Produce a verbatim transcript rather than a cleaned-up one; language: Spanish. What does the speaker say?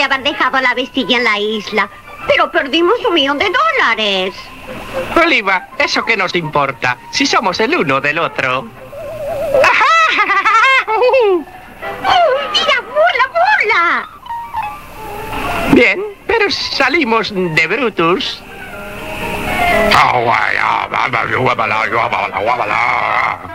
haber dejado la vestilla en la isla, pero perdimos un millón de dólares. Oliva, ¿eso qué nos importa? Si somos el uno del otro. ¡Oh, mira, burla, burla! Bien, pero salimos de Brutus.